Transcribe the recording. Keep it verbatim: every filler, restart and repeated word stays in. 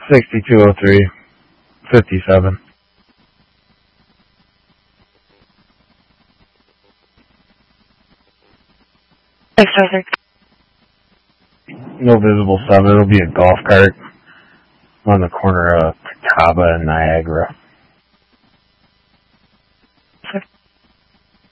sixty-two oh three, fifty-seven. six oh three. No visible seven. It'll be a golf cart on the corner of Catawba and Niagara.